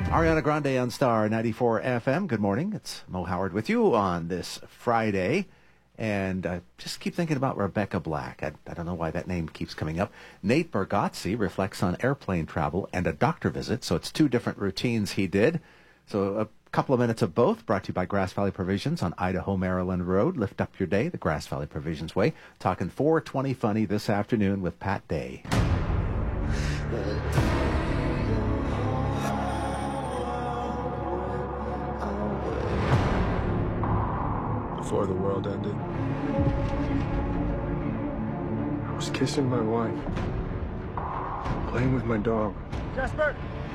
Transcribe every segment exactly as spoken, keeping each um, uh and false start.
Ariana Grande on Star ninety-four F M. Good morning. It's Mo Howard with you on this Friday. And uh, just keep thinking about Rebecca Black. I, I don't know why that name keeps coming up. Nate Bargatze reflects on airplane travel and a doctor visit. So it's two different routines he did. So a couple of minutes of both, brought to you by Grass Valley Provisions on Idaho, Maryland Road. Lift up your day the Grass Valley Provisions way. Talking four twenty Funny this afternoon with Pat Day. Before the world ended, I was kissing my wife, playing with my dog. Jasper!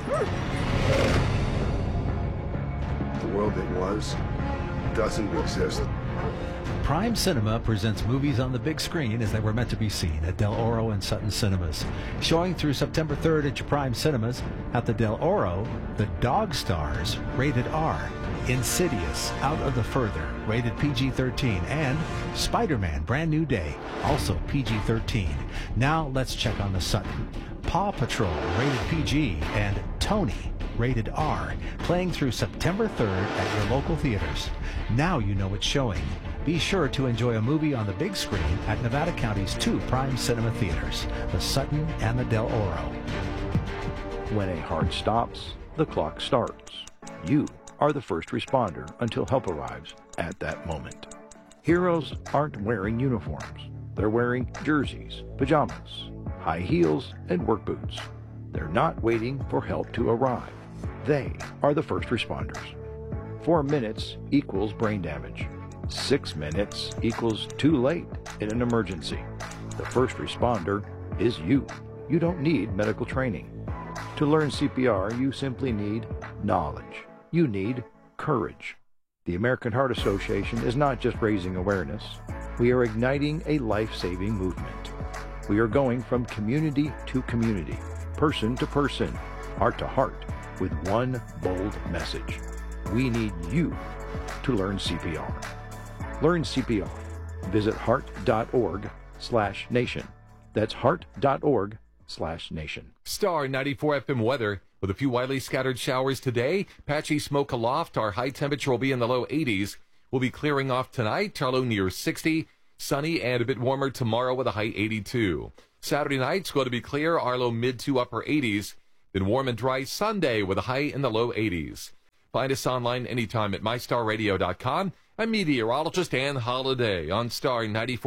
The world that was doesn't exist. Prime Cinema presents movies on the big screen as they were meant to be seen at Del Oro and Sutton Cinemas. Showing through September third at your Prime Cinemas at the Del Oro, The Dog Stars, rated R, Insidious, Out of the Further, rated P G thirteen, and Spider-Man, Brand New Day, also P G thirteen. Now let's check on the Sutton. Paw Patrol, rated P G, and Tony, rated R, playing through September third at your local theaters. Now you know it's showing. Be sure to enjoy a movie on the big screen at Nevada County's two Prime Cinema theaters, the Sutton and the Del Oro. When a heart stops, the clock starts. You are the first responder until help arrives at that moment. Heroes aren't wearing uniforms. They're wearing jerseys, pajamas, high heels, and work boots. They're not waiting for help to arrive. They are the first responders. Four minutes equals brain damage. Six minutes equals too late in an emergency. The first responder is you. You don't need medical training. To learn C P R, you simply need knowledge. You need courage. The American Heart Association is not just raising awareness. We are igniting a life-saving movement. We are going from community to community, person to person, heart to heart, with one bold message. We need you to learn C P R. Learn C P R. Visit heart.org slash nation. That's heart.org slash nation. Star ninety-four F M weather with a few widely scattered showers today. Patchy smoke aloft. Our high temperature will be in the low eighties. We'll be clearing off tonight. Our low near sixty. Sunny and a bit warmer tomorrow with a high eighty-two. Saturday night's going to be clear. Our low mid to upper eighties. Then warm and dry Sunday with a high in the low eighties. Find us online anytime at my star radio dot com. I'm meteorologist Ann Holiday on Star ninety-four.